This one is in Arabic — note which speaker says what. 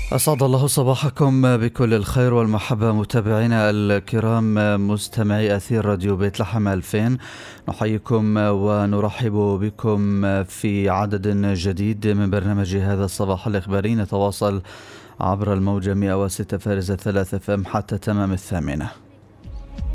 Speaker 1: أسعد الله صباحكم بكل الخير والمحبة متابعينا الكرام مستمعي أثير راديو بيت لحم 2000. نحييكم ونرحب بكم في عدد جديد من برنامج هذا الصباح الإخباري. نتواصل عبر الموجة 106.3 FM حتى تمام 8.